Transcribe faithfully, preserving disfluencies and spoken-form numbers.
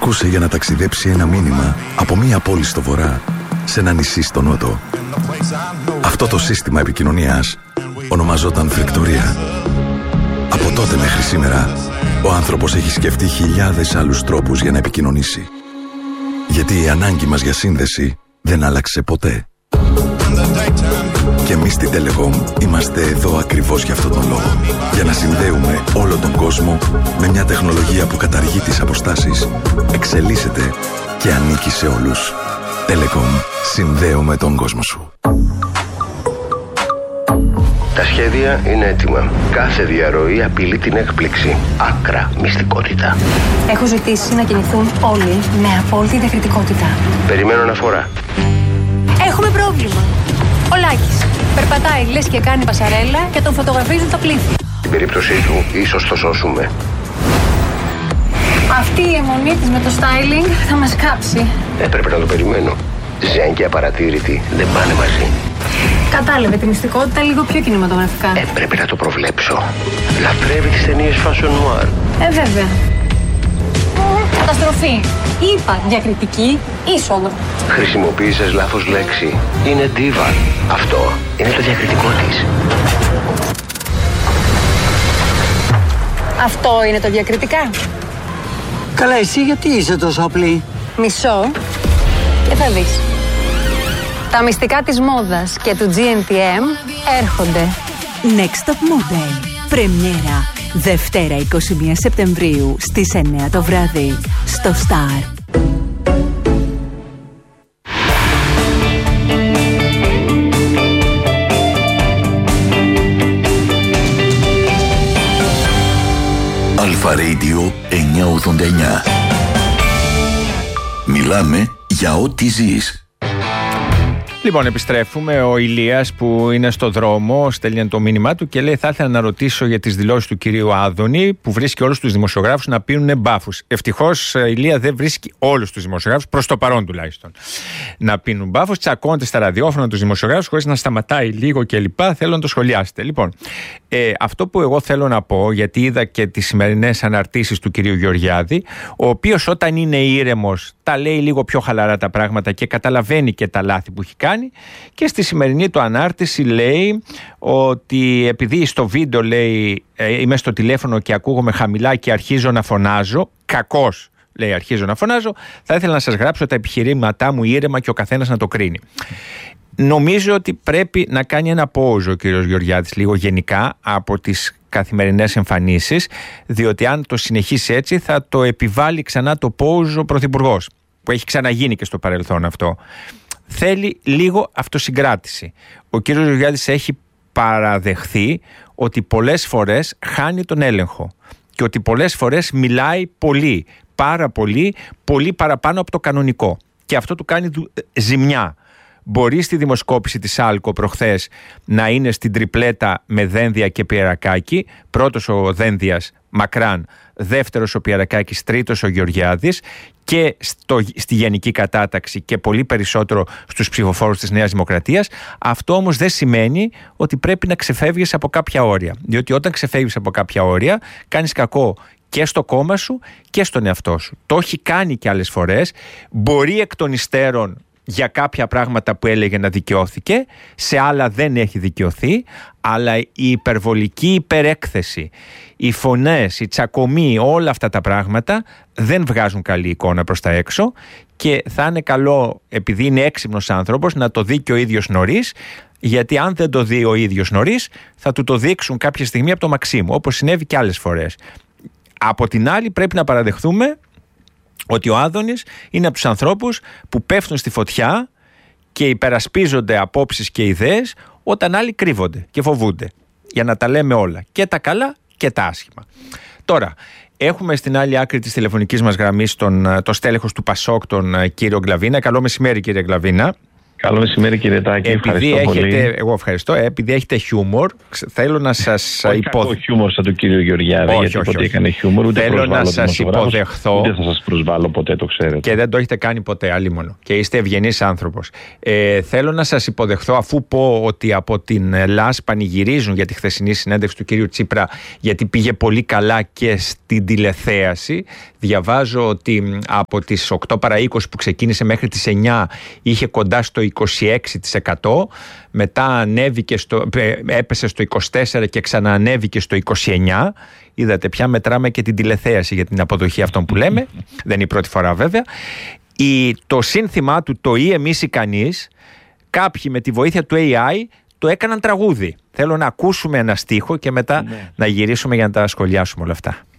αρκούσε για να ταξιδέψει ένα μήνυμα από μία πόλη στο βορρά σε ένα νησί στο νότο. Αυτό το σύστημα επικοινωνίας ονομαζόταν φρεκτορία. Από τότε μέχρι σήμερα, ο άνθρωπος έχει σκεφτεί χιλιάδες άλλους τρόπους για να επικοινωνήσει. Γιατί η ανάγκη μας για σύνδεση δεν άλλαξε ποτέ. Και εμείς στην Telecom είμαστε εδώ ακριβώς για αυτόν τον λόγο. Για να συνδέουμε όλο τον κόσμο με μια τεχνολογία που καταργεί τις αποστάσεις, εξελίσσεται και ανήκει σε όλους. Telecom. Συνδέουμε τον κόσμο σου. Τα σχέδια είναι έτοιμα. Κάθε διαρροή απειλεί την έκπληξη. Άκρα μυστικότητα. Έχω ζητήσει να κινηθούν όλοι με απόλυτη διακριτικότητα. Περιμένω αναφορά. Έχουμε πρόβλημα. Ο Λάκης περπατάει λες και κάνει πασαρέλα και τον φωτογραφίζουν τα πλήθη. Την περίπτωσή του ίσως το σώσουμε. Αυτή η αιμονή της με το styling θα μας κάψει. Έπρεπε να το περιμένω. Ζέν και απαρατήρητη δεν πάνε μαζί. Κατάλαβε τη μυστικότητα λίγο πιο κινηματογραφικά. Έπρεπε να το προβλέψω. Λατρεύει τις ταινίες fashion noir. Ε, βέβαια. Καταστροφή. Είπα διακριτική είσοδο. Χρησιμοποίησες λάθος λέξη. Είναι diva. Αυτό είναι το διακριτικό της. Αυτό είναι το διακριτικά. Καλά, εσύ γιατί είσαι τόσο απλή? Μισό και θα δεις. Τα μυστικά της μόδας και του τζι εν τι εμ έρχονται. Next Top Model. Πρεμιέρα Δευτέρα είκοσι μία Σεπτεμβρίου στις εννιά το βράδυ στο Star. Αλφα Radio εννιακόσια ογδόντα εννιά. Μιλάμε για ό,τι ζεις. Λοιπόν, επιστρέφουμε. Ο Ηλίας που είναι στο δρόμο στέλνει το μήνυμά του και λέει: θα ήθελα να ρωτήσω για τις δηλώσεις του κυρίου Άδωνη που βρίσκει όλους τους δημοσιογράφους να πίνουν μπάφους. Ευτυχώς, Ηλία, δεν βρίσκει όλους τους δημοσιογράφους, προς το παρόν τουλάχιστον, να πίνουν μπάφους. Τσακώνεται στα ραδιόφωνα τους δημοσιογράφους χωρίς να σταματάει λίγο κλπ. Θέλω να το σχολιάσετε. Λοιπόν, ε, αυτό που εγώ θέλω να πω, γιατί είδα και τις σημερινές αναρτήσεις του κυρίου Γεωργιάδη, ο οποίος όταν είναι ήρεμος τα λέει λίγο πιο χαλαρά τα πράγματα και καταλαβαίνει και τα λάθη που έχει κάνει, και στη σημερινή του ανάρτηση λέει ότι επειδή στο βίντεο λέει ε, είμαι στο τηλέφωνο και ακούγομαι χαμηλά και αρχίζω να φωνάζω, κακώς λέει αρχίζω να φωνάζω, θα ήθελα να σας γράψω τα επιχειρήματά μου ήρεμα και ο καθένας να το κρίνει. Νομίζω ότι πρέπει να κάνει ένα pause ο κύριος Γεωργιάδης λίγο γενικά από τις καθημερινές εμφανίσεις, διότι αν το συνεχίσει έτσι θα το επιβάλλει ξανά το pause ο Πρωθυπουργός, που έχει ξαναγίνει και στο παρελθόν αυτό. Θέλει λίγο αυτοσυγκράτηση. Ο κύριος Γεωργιάδης έχει παραδεχθεί ότι πολλές φορές χάνει τον έλεγχο και ότι πολλές φορές μιλάει πολύ, πάρα πολύ, πολύ παραπάνω από το κανονικό. Και αυτό του κάνει ζημιά. Μπορεί στη δημοσκόπηση της Άλκο προχθές να είναι στην τριπλέτα με Δένδια και Πιερακάκη. Πρώτος ο Δένδιας μακράν, δεύτερος ο Πιερακάκης, τρίτος ο Γεωργιάδης, και στο, στη γενική κατάταξη και πολύ περισσότερο στους ψηφοφόρους της Νέας Δημοκρατίας. Αυτό όμως δεν σημαίνει ότι πρέπει να ξεφεύγεις από κάποια όρια. Διότι όταν ξεφεύγεις από κάποια όρια κάνεις κακό και στο κόμμα σου και στον εαυτό σου. Το έχει κάνει και άλλες φορές. Μπορεί εκ των υστέρων για κάποια πράγματα που έλεγε να δικαιώθηκε, σε άλλα δεν έχει δικαιωθεί, αλλά η υπερβολική υπερέκθεση, οι φωνές, οι τσακωμοί, όλα αυτά τα πράγματα δεν βγάζουν καλή εικόνα προς τα έξω, και θα είναι καλό, επειδή είναι έξυπνος άνθρωπος, να το δει και ο ίδιος νωρίς, γιατί αν δεν το δει ο ίδιος νωρίς θα του το δείξουν κάποια στιγμή από το Μαξίμου, όπως συνέβη και άλλες φορές. Από την άλλη πρέπει να παραδεχθούμε ότι ο Άδωνης είναι από τους ανθρώπους που πέφτουν στη φωτιά και υπερασπίζονται απόψεις και ιδέες όταν άλλοι κρύβονται και φοβούνται. Για να τα λέμε όλα, και τα καλά και τα άσχημα. Τώρα, έχουμε στην άλλη άκρη της τηλεφωνικής μας γραμμής τον, το στέλεχος του Πασόκ, τον κύριο Γκλαβίνα. Καλό μεσημέρι, κύριε Γκλαβίνα. Καλό μεσημέρι, κύριε Τάκη. Επειδή ευχαριστώ έχετε, πολύ. Εγώ ευχαριστώ. Επειδή έχετε χιούμορ, θέλω να σας υποδεχθώ. Όχι χιούμορ σαν του κύριου Γεωργιάδη, όχι, γιατί όχι, ποτέ όχι. έκανε χιούμορ, ούτε θέλω να σας υποδεχθώ. Ούτε θα σας προσβάλλω ποτέ, το ξέρετε. Και δεν το έχετε κάνει ποτέ, αλίμονο. Και είστε ευγενής άνθρωπος. Ε, θέλω να σας υποδεχθώ, αφού πω ότι από την ΛΑΣ πανηγυρίζουν για τη χθεσινή συνέντευξη του κύριου Τσίπρα, γιατί πήγε πολύ καλά και στην τηλεθέαση. Διαβάζω ότι από τις οκτώ παρά είκοσι που ξεκίνησε μέχρι τις εννιά είχε κοντά στο είκοσι έξι τοις εκατό, μετά ανέβηκε στο, έπεσε στο είκοσι τέσσερα και ξαναανέβηκε στο είκοσι εννιά. Είδατε, πια μετράμε και την τηλεθέαση για την αποδοχή αυτών που λέμε. Δεν είναι η πρώτη φορά βέβαια. Η, το σύνθημά του, το ή εμείς ή κανείς, κάποιοι με τη βοήθεια του έι άι το έκαναν τραγούδι. Θέλω να ακούσουμε ένα στίχο και μετά ναι. να γυρίσουμε για να τα σχολιάσουμε όλα αυτά.